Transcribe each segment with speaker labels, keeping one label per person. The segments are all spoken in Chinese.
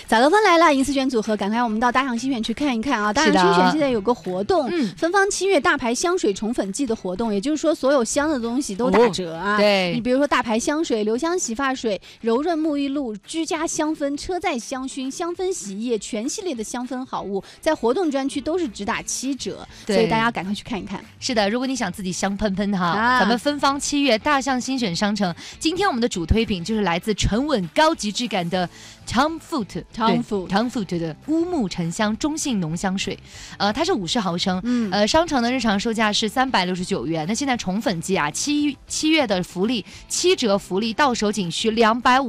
Speaker 1: 早高峰来了，银丝卷组合，赶快我们到大象新选去看一看啊！大象新选现在有个活动，芬芳7月大牌香水宠粉季的活动，也就是说所有香的东西都打折啊。
Speaker 2: 对，
Speaker 1: 你比如说大牌香水、留香洗发水、柔润沐浴露、居家香氛、车载香薰、香氛洗衣液，全系列的香氛好物，在活动专区都是只打7折，所以大家赶快去看一看。
Speaker 2: 是的，如果你想自己香喷喷哈，咱们芬芳7月大象新选商城，今天我们的主推品就是来自沉稳高级质感的 Tom Ford 的乌木沉香中性浓香水，它是50毫升，商城的日常售价是369元，那现在宠粉季啊，七月的福利7折福利，到手仅需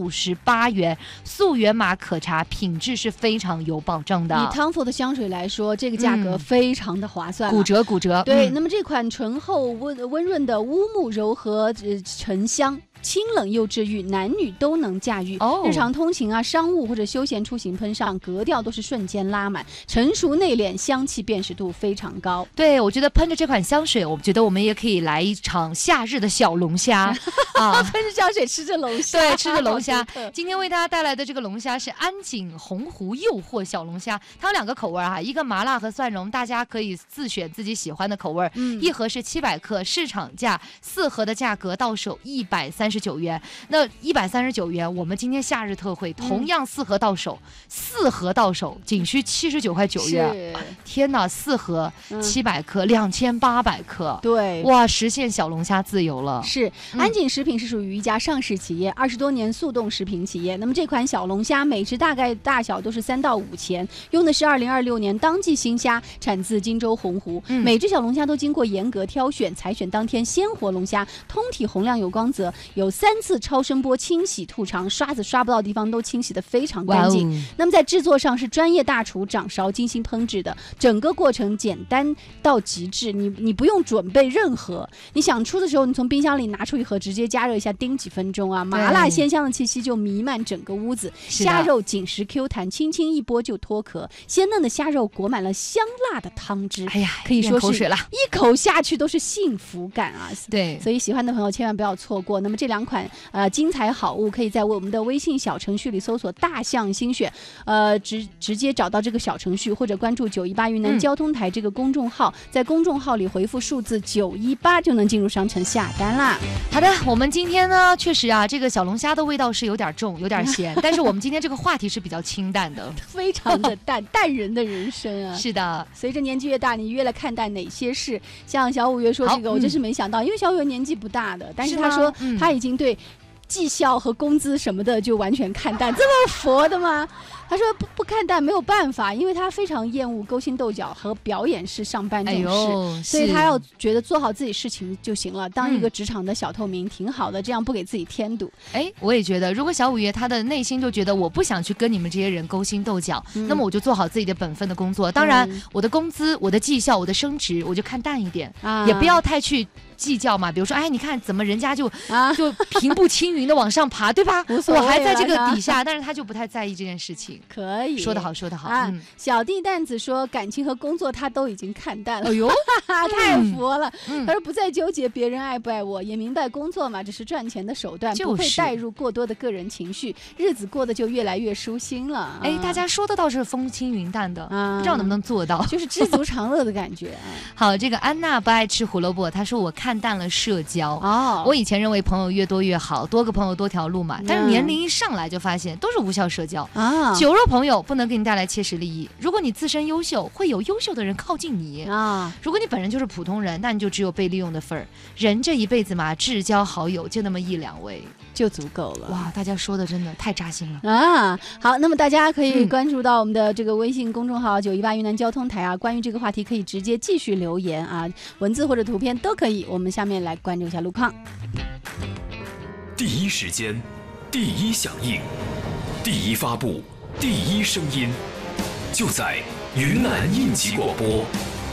Speaker 2: 258元，溯源码可查，品质是非常有保证的。
Speaker 1: 以 Tom Ford 的香水来说，这个价格非常的划算，
Speaker 2: 骨折。
Speaker 1: 对，那么这款醇厚温润的乌木柔和沉香。清冷又治愈，男女都能驾驭。日常通勤啊、商务或者休闲出行喷上，格调都是瞬间拉满，成熟内敛，香气辨识度非常高。
Speaker 2: 对，我觉得喷着这款香水，我觉得我们也可以来一场夏日的小龙虾
Speaker 1: 啊！喷着香水，吃着龙虾，
Speaker 2: 对，吃着龙虾。今天为大家带来的这个龙虾是安井洪湖诱惑小龙虾，它有2个口味啊，一个麻辣和蒜蓉，大家可以自选自己喜欢的口味。一盒是700克，市场价4盒的价格到手139元，那139元，我们今天夏日特惠，同样4盒到手仅需79块9元。天哪，4盒700克，2800克，
Speaker 1: 对，
Speaker 2: 哇，实现小龙虾自由了。
Speaker 1: 是，安井食品是属于一家上市企业，20多年速冻食品企业。那么这款小龙虾每只大概大小都是3到5钱，用的是2026年当季新虾，产自荆州洪湖。每只小龙虾都经过严格挑选，采选当天鲜活龙虾，通体红亮有光泽，有3次超声波清洗吐肠，刷子刷不到的地方都清洗得非常干净。那么在制作上是专业大厨掌勺精心烹制的，整个过程简单到极致，你不用准备任何，你想出的时候，你从冰箱里拿出一盒，直接加热一下，叮几分钟啊，麻辣鲜香的气息就弥漫整个屋子。虾肉紧实 Q 弹，轻轻一剥就脱壳，鲜嫩的虾肉裹满了香辣的汤汁，
Speaker 2: 哎呀，
Speaker 1: 可以说是
Speaker 2: 一
Speaker 1: 口下去都是幸福感啊！
Speaker 2: 对，
Speaker 1: 所以喜欢的朋友千万不要错过。那么这2款精彩好物，可以在我们的微信小程序里搜索大象新选，直接找到这个小程序，或者关注918云南交通台这个公众号，在公众号里回复数字918就能进入商城下单啦。
Speaker 2: 好的，我们今天呢，确实啊，这个小龙虾的味道是有点重，有点咸，但是我们今天这个话题是比较清淡的，
Speaker 1: 非常的淡人的人生啊。
Speaker 2: 是的，
Speaker 1: 随着年纪越大，你越来看淡哪些事？像小五月说这个，我真是没想到，因为小五月年纪不大的，但是他说他已经对绩效和工资什么的就完全看淡，这么佛的吗？他说不看淡没有办法，因为他非常厌恶勾心斗角和表演式上班这种事，所以他要觉得做好自己事情就行了，当一个职场的小透明挺好的，这样不给自己添堵。
Speaker 2: 我也觉得，如果小五月他的内心就觉得我不想去跟你们这些人勾心斗角，那么我就做好自己的本分的工作。当然，我的工资、我的绩效、我的升职，我就看淡一点，也不要太去计较嘛。比如说，你看怎么人家就平步青云的往上爬，对吧？我还在这个底下，但是他就不太在意这件事情。
Speaker 1: 可以，
Speaker 2: 说得好
Speaker 1: 小弟蛋子说感情和工作他都已经看淡了，
Speaker 2: 哎呦，
Speaker 1: 太佛了。他说不再纠结别人爱不爱我，也明白工作嘛，只是赚钱的手段，不会带入过多的个人情绪，日子过得就越来越舒心了。
Speaker 2: 大家说的倒是风轻云淡的，不知道能不能做到，
Speaker 1: 就是知足常乐的感觉。
Speaker 2: 好，这个安娜不爱吃胡萝卜，她说我看淡了社交。我以前认为朋友越多越好，多个朋友多条路嘛，但是年龄一上来就发现都是无效社交啊。酒肉朋友不能给你带来切实利益。如果你自身优秀，会有优秀的人靠近你啊。如果你本人就是普通人，那你就只有被利用的份儿。人这一辈子嘛，至交好友就那么1、2位
Speaker 1: 就足够了。
Speaker 2: 哇，大家说的真的太扎心了
Speaker 1: 啊！好，那么大家可以关注到我们的这个微信公众号918云南交通台啊，关于这个话题可以直接继续留言啊，文字或者图片都可以。我们下面来关注一下路况。
Speaker 3: 第一时间，第一响应，第一发布，第一声音，就在云南应急广播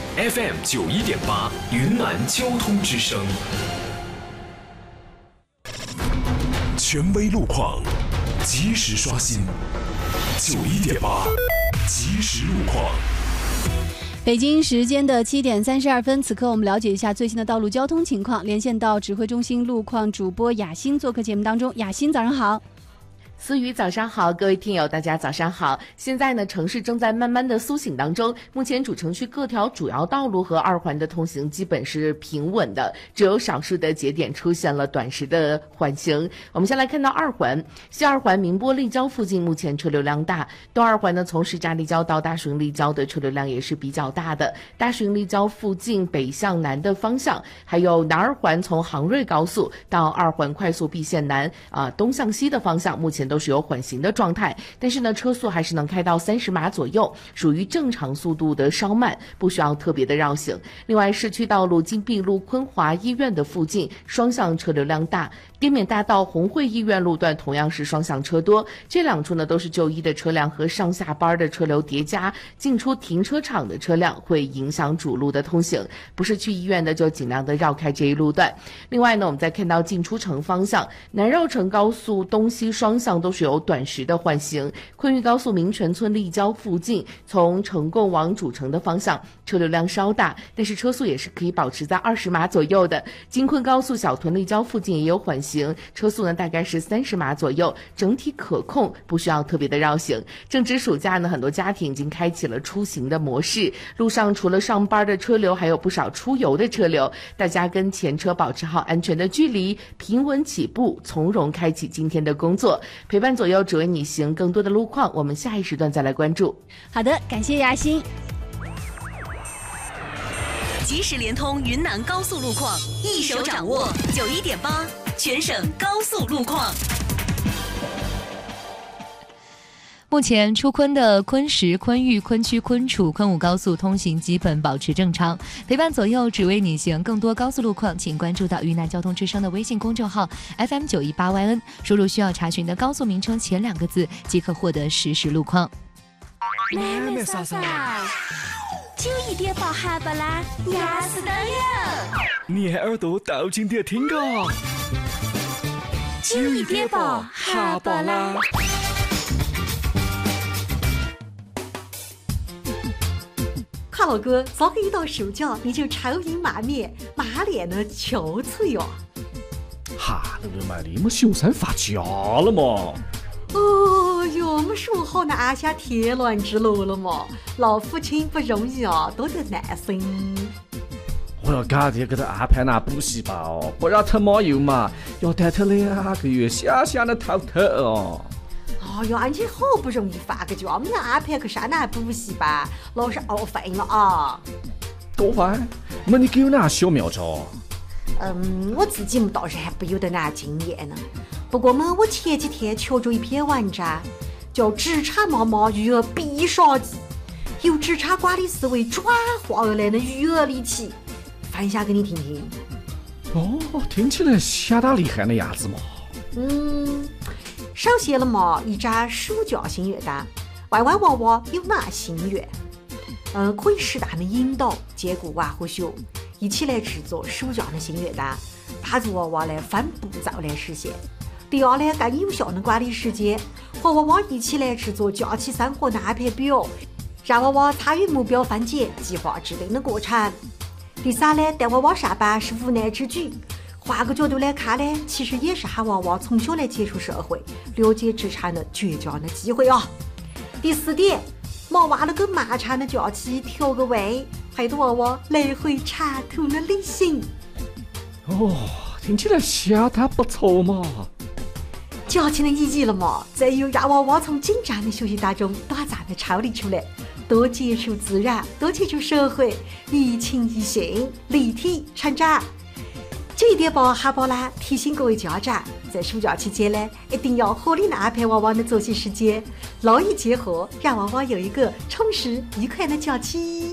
Speaker 3: FM 91.8云南交通之声。权威路况，及时刷新91.8即时路况。
Speaker 1: 北京时间的7点32分，此刻我们了解一下最新的道路交通情况，连线到指挥中心路况主播雅欣做客节目当中。雅欣，早上好。
Speaker 4: 思雨早上好，各位听友大家早上好。现在呢，城市正在慢慢的苏醒当中，目前主城区各条主要道路和2环的通行基本是平稳的，只有少数的节点出现了短时的缓行。我们先来看到2环，西2环明波立交附近目前车流量大，东2环呢从石闸立交到大顺立交的车流量也是比较大的，大顺立交附近北向南的方向，还有南2环从杭瑞高速到2环快速毕线南东向西的方向，目前都是有缓行的状态，但是呢车速还是能开到30码左右，属于正常速度的稍慢，不需要特别的绕行。另外市区道路金碧路昆华医院的附近双向车流量大，滇缅大道红会医院路段同样是双向车多，这2处呢都是就医的车辆和上下班的车流叠加，进出停车场的车辆会影响主路的通行，不是去医院的就尽量的绕开这一路段。另外呢，我们再看到进出城方向，南绕城高速东西双向都是有短时的缓行，昆玉高速民权村立交附近从城贡往主城的方向车流量稍大，但是车速也是可以保持在20码左右的。京昆高速小屯立交附近也有缓行，车速呢大概是30码左右，整体可控，不需要特别的绕行。正值暑假呢，很多家庭已经开启了出行的模式，路上除了上班的车流，还有不少出游的车流，大家跟前车保持好安全的距离，平稳起步，从容开启今天的工作，陪伴左右，只为你行。更多的路况我们下一时段再来关注。
Speaker 1: 好的，感谢雅欣。
Speaker 5: 即时联通云南高速路况，一手掌握91.8全省高速路况。
Speaker 2: 目前出昆的昆石、昆玉、昆曲、昆楚、昆武高速通行基本保持正常，陪伴左右，只为你行。更多高速路况请关注到云南交通之声的微信公众号 FM918YN， 输入需要查询的高速名称前2个字即可获得实时路况。
Speaker 6: 妹妹嫂嫂，91.8哈巴拉压死的哟！
Speaker 7: 你耳朵倒进点听个
Speaker 6: 91.8哈巴拉。
Speaker 8: 哈老哥，早个一到暑假你就愁云满面，满脸的憔悴哟。
Speaker 7: 哈，那么你们学生放假了嘛？
Speaker 8: 哦哟，没说好那安下天伦之乐了嘛？老父亲不容易啊，多得难生。
Speaker 7: 我要赶紧给他安排那补习班哦，不然他妈又嘛要待他2个月，想想的头疼哦。
Speaker 8: 哎呀，你好不容易放个假，我们安排个上那补习班，老是熬废了啊！
Speaker 7: 多烦，那你给我哪小妙招？
Speaker 8: 我自己倒是还不有的那经验呢。不过嘛，我前几天瞧着一篇文章，叫《职场妈妈育儿必杀技》，由职场管理思维转化而来的育儿利器，分享给你听听。
Speaker 7: 哦，听起来相当厉害的样子嘛。
Speaker 8: 首先了嘛，一张暑假心愿单，问问娃娃有哪心愿？可以适当的引导兼顾娃和学，一起来制作暑假的心愿单，帮助娃娃来分步骤来实现。第二呢，更有效的管理时间，和娃娃一起来制作假期生活的安排表，让娃娃参与目标分解、计划制定的过程。第三呢，带娃娃上班是无奈之举。换个角度来看呢，其实也是喊娃娃从小来接触社会、了解职场的绝佳的机会啊。第4点，毛娃了个漫长的假期调个味，陪着娃娃来回长途的旅行。
Speaker 7: 哦，听起来相当不错嘛。
Speaker 8: 假期的意义了嘛，在于让娃娃从紧张的学习当中短暂的抽离出来，多接触自然，多接触社会，一情一性，立体成长。91.8哈巴拉提醒各位家长，在暑假期间呢，一定要合理的安排娃娃的作息时间，劳逸结合，让娃娃有一个充实愉快的假期。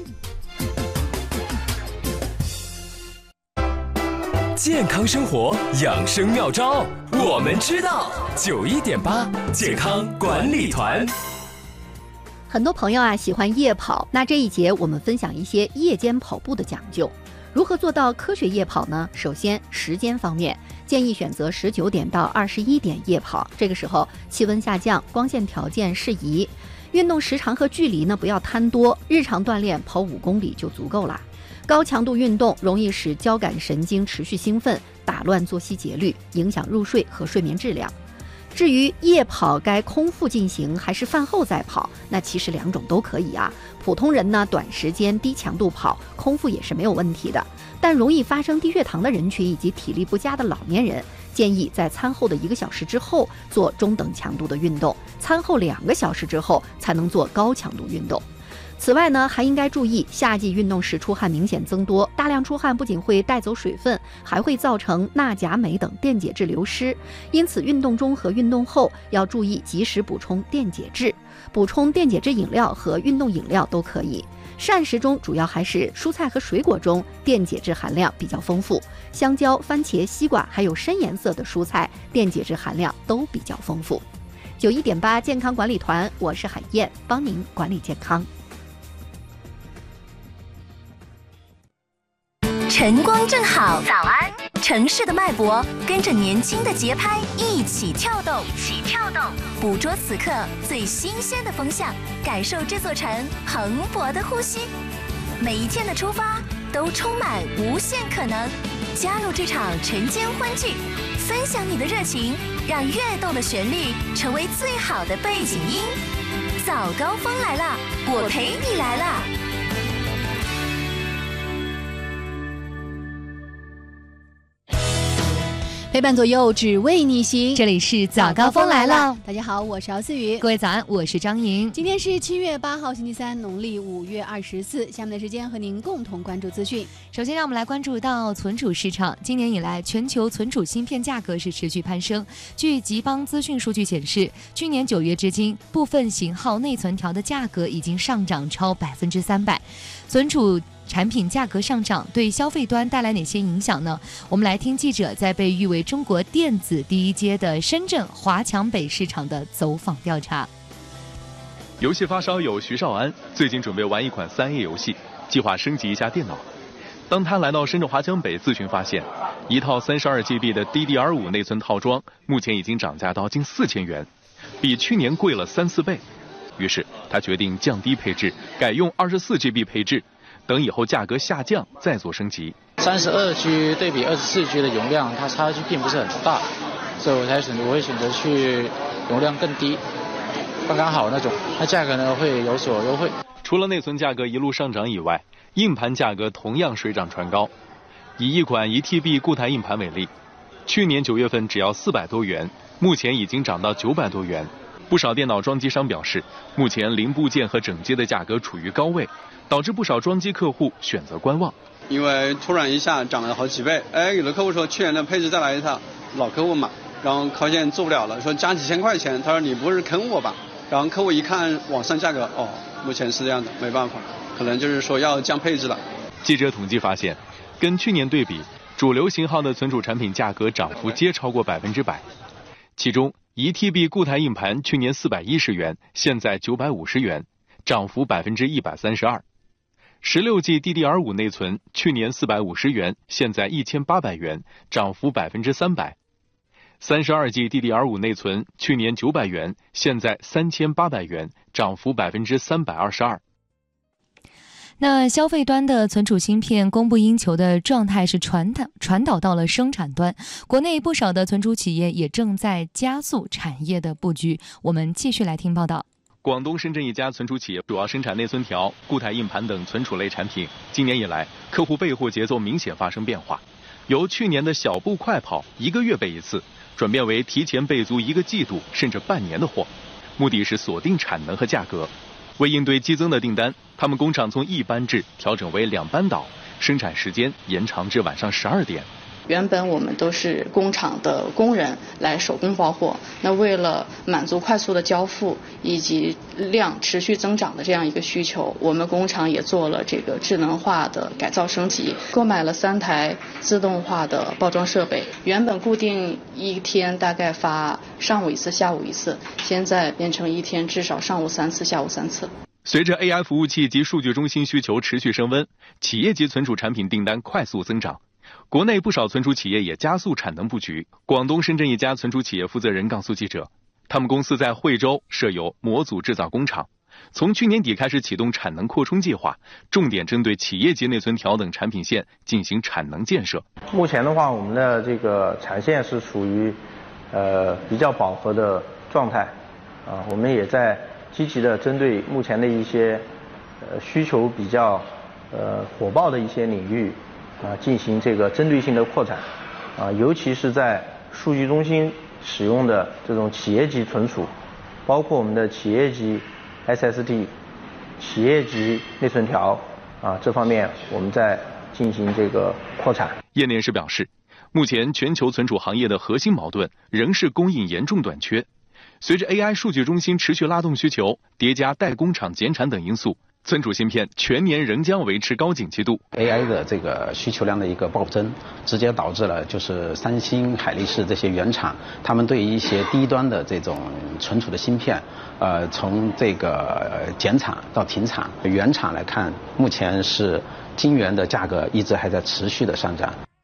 Speaker 3: 健康生活养生妙招，我们知道。91.8健康管理团。
Speaker 9: 很多朋友啊喜欢夜跑，那这一节我们分享一些夜间跑步的讲究。如何做到科学夜跑呢？首先，时间方面，建议选择19点到21点夜跑，这个时候气温下降，光线条件适宜。运动时长和距离呢不要贪多，日常锻炼跑5公里就足够了。高强度运动容易使交感神经持续兴奋，打乱作息节律，影响入睡和睡眠质量。 至于夜跑该空腹进行还是饭后再跑，那其实2种都可以啊。普通人呢，短时间低强度跑，空腹也是没有问题的。但容易发生低血糖的人群以及体力不佳的老年人，建议在餐后的1个小时之后做中等强度的运动，餐后2个小时之后才能做高强度运动。此外呢，还应该注意夏季运动时出汗明显增多，大量出汗不仅会带走水分，还会造成钠、钾、镁等电解质流失。因此，运动中和运动后要注意及时补充电解质，补充电解质饮料和运动饮料都可以。膳食中主要还是蔬菜和水果中电解质含量比较丰富，香蕉、番茄、西瓜还有深颜色的蔬菜电解质含量都比较丰富。91.8健康管理团，我是海燕，帮您管理健康。
Speaker 5: 晨光正好，早安！城市的脉搏跟着年轻的节拍一起跳动，捕捉此刻最新鲜的风向，感受这座城蓬勃的呼吸。每一天的出发都充满无限可能，加入这场晨间欢聚，分享你的热情，让跃动的旋律成为最好的背景音。早高峰来了，我陪你来了。
Speaker 1: 陪伴左右，只为你行。
Speaker 2: 这里是早高峰来了，
Speaker 1: 大家好，我是姚思雨。
Speaker 2: 各位早安，我是张莹。
Speaker 1: 今天是7月8号，星期三，农历5月24。下面的时间和您共同关注资讯。
Speaker 2: 首先，让我们来关注到存储市场。今年以来，全球存储芯片价格是持续攀升。据集邦资讯数据显示，去年9月至今，部分型号内存条的价格已经上涨超300%。存储产品价格上涨对消费端带来哪些影响呢？我们来听记者在被誉为中国电子第一街的深圳华强北市场的走访调查。
Speaker 10: 游戏发烧友徐少安最近准备玩一款3A 游戏，计划升级一下电脑。当他来到深圳华强北咨询，发现一套32GB 的 DDR5 内存套装目前已经涨价到近4000元，比去年贵了3-4倍。于是他决定降低配置，改用24GB 配置，等以后价格下降再做升级。
Speaker 11: 32G 对比24G 的容量，它差距并不是很大，所以我会选择去容量更低，刚刚好那种，它价格呢会有所优惠。
Speaker 10: 除了内存价格一路上涨以外，硬盘价格同样水涨船高。以一款 1TB 固态硬盘为例，去年9月份只要400多元，目前已经涨到900多元。不少电脑装机商表示，目前零部件和整机的价格处于高位，导致不少装机客户选择观望。
Speaker 12: 因为突然一下涨了好几倍，有的客户说去年的配置再来一套，老客户嘛，然后靠现做不了了，说加几千块钱，他说你不是坑我吧？然后客户一看网上价格，目前是这样的，没办法，可能就是说要降配置了。
Speaker 10: 记者统计发现，跟去年对比，主流型号的存储产品价格涨幅皆超过100%，其中1TB 固态硬盘去年410元，现在950元，涨幅132%。16G DDR5 内存去年450元，现在1800元，涨幅300%。32G DDR5 内存去年900元，现在3800元，涨幅322%。
Speaker 2: 那消费端的存储芯片供不应求的状态是传导到了生产端，国内不少的存储企业也正在加速产业的布局。我们继续来听报道。
Speaker 10: 广东深圳一家存储企业主要生产内存条、固态硬盘等存储类产品。今年以来，客户备货节奏明显发生变化，由去年的小步快跑1个月备一次，转变为提前备足1个季度甚至半年的货，目的是锁定产能和价格。为应对激增的订单，他们工厂从1班制调整为2班倒，生产时间延长至晚上12点。
Speaker 13: 原本我们都是工厂的工人来手工包货，那为了满足快速的交付以及量持续增长的这样一个需求，我们工厂也做了这个智能化的改造升级，购买了3台自动化的包装设备。原本固定一天大概发上午1次下午1次，现在变成一天至少上午3次下午3次。
Speaker 10: 随着 AI 服务器及数据中心需求持续升温，企业级存储产品订单快速增长，国内不少存储企业也加速产能布局。广东深圳一家存储企业负责人告诉记者，他们公司在惠州设有模组制造工厂，从去年底开始启动产能扩充计划，重点针对企业级内存条等产品线进行产能建设。
Speaker 14: 目前的话，我们的这个产线是属于比较饱和的状态，我们也在积极的针对目前的一些需求比较火爆的一些领域进行这个针对性的扩展，尤其是在数据中心使用的这种企业级存储，包括我们的企业级 SSD、企业级内存条这方面我们在进行这个扩产。
Speaker 10: 业内人士表示，目前全球存储行业的核心矛盾仍是供应严重短缺。随着 AI 数据中心持续拉动需求，叠加代工厂减产等因素，存储芯片全年仍将维持高景气度。
Speaker 15: AI 的这个需求量的一个暴增，直接导致了就是三星、海力士这些原厂，他们对于一些低端的这种存储的芯片，从这个减产到停产。原厂来看，目前是晶圆的价格一直还在持续的上涨。